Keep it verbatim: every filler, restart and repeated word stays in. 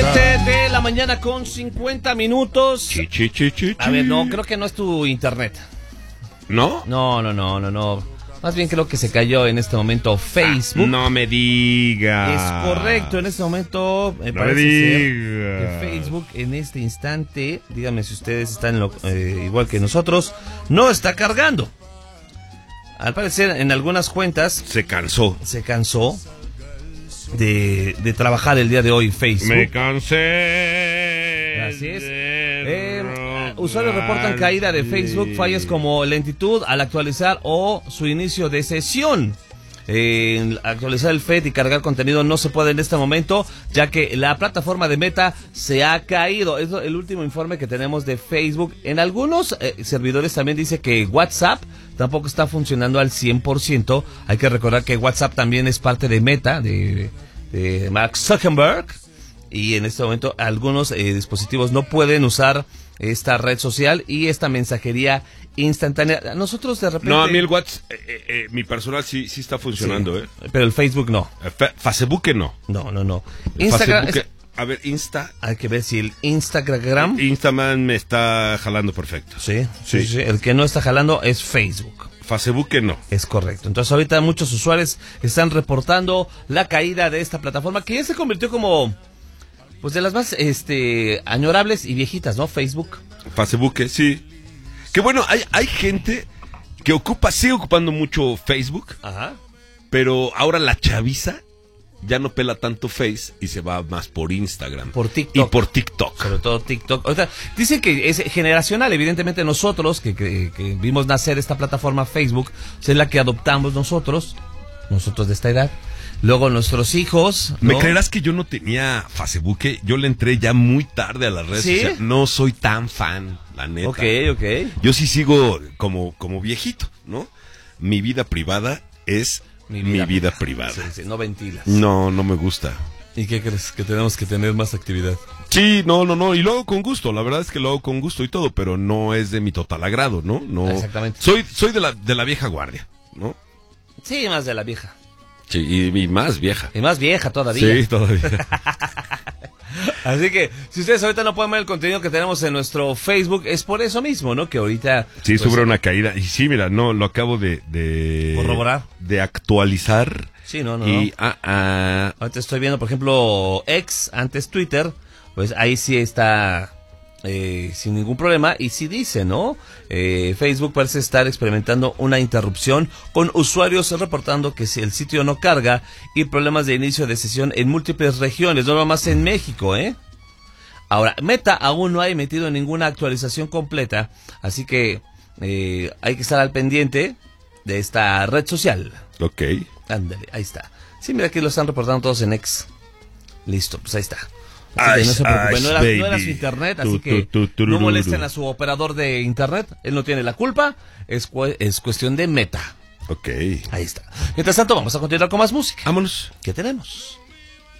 siete de la mañana con cincuenta minutos. Chi, chi, chi, chi, A ver, no, creo que no es tu internet. ¿No? No, no, no, no, no. Más bien creo que se cayó en este momento Facebook. No me digas. Es correcto, en este momento me no parece me ser digas. que Facebook en este instante, díganme si ustedes están lo, eh, igual que nosotros, no está cargando. Al parecer en algunas cuentas Se cansó. se cansó de, de trabajar el día de hoy Facebook. Me cansé. Así es. Eh, usuarios reportan caída de Facebook, fallas como lentitud al actualizar o su inicio de sesión. Eh, actualizar el feed y cargar contenido no se puede en este momento, ya que la plataforma de Meta se ha caído. Es el último informe que tenemos de Facebook. En algunos eh, servidores también dice que WhatsApp tampoco está funcionando al cien por ciento. Hay que recordar que WhatsApp también es parte de Meta, de, de Mark Zuckerberg. Y en este momento algunos eh, dispositivos no pueden usar esta red social y esta mensajería instantánea. Nosotros de repente... No, a mí el WhatsApp, eh, eh, eh, mi personal sí, sí está funcionando, sí, ¿eh? Pero el Facebook no. Fa- Facebook no. No, no, no. El Instagram... Facebook, es- a ver, Insta. Hay que ver si el Instagram... Instagram me está jalando perfecto. Sí, sí, Sí. sí. El que no está jalando es Facebook. Facebook no. Es correcto. Entonces ahorita muchos usuarios están reportando la caída de esta plataforma que ya se convirtió como... Pues de las más este añorables y viejitas, ¿no? Facebook. Facebook, sí. Que bueno, hay, hay gente que ocupa, sigue ocupando mucho Facebook, Ajá. pero ahora la chaviza ya no pela tanto Face y se va más por Instagram. Por TikTok. Y por TikTok. Sobre todo TikTok. O sea, dicen que es generacional, evidentemente nosotros, que, que, que vimos nacer esta plataforma Facebook, es la que adoptamos nosotros, nosotros de esta edad. Luego nuestros hijos, ¿no? ¿Me creerás que yo no tenía Facebook? Yo le entré ya muy tarde a las redes ¿Sí? sociales. No soy tan fan, la neta. Ok, ok. Yo sí sigo como, como viejito, ¿no? Mi vida privada es mi vida, privada. Sí, sí, no ventilas. No, no me gusta. ¿Y qué crees? Que tenemos que tener más actividad. Sí, no, no, no, y lo hago con gusto, la verdad es que lo hago con gusto y todo, pero no es de mi total agrado, ¿no? No. Exactamente. Soy, soy de la, de la vieja guardia, ¿no? Sí, más de la vieja. Sí, y, y más vieja. Y más vieja todavía. Sí, todavía. Así que, si ustedes ahorita no pueden ver el contenido que tenemos en nuestro Facebook, es por eso mismo, ¿no? Que ahorita... Sí, pues, sufre una caída. Y sí, mira, no, lo acabo de... de Corroborar. De actualizar. Sí, no, no, Y, no. ah, ah, Ahorita estoy viendo, por ejemplo, X, antes Twitter, pues ahí sí está eh, sin ningún problema. Y sí dice, ¿no? Eh, Facebook parece estar experimentando una interrupción con usuarios reportando que si el sitio no carga y problemas de inicio de sesión en múltiples regiones, no nomás en México, ¿eh? Ahora, Meta aún no ha emitido ninguna actualización completa, así que eh, hay que estar al pendiente de esta red social. ok. Ándale, ahí está. Sí, mira que lo están reportando todos en X. Listo, pues ahí está. Así Ay, que no se preocupen, ay, no era, baby. no era su internet, así Tu, que tu, tu, turururu. no molesten a su operador de internet. Él no tiene la culpa, es, cu- es cuestión de Meta. Ok. Ahí está. Mientras tanto, vamos a continuar con más música. Vámonos. ¿Qué tenemos?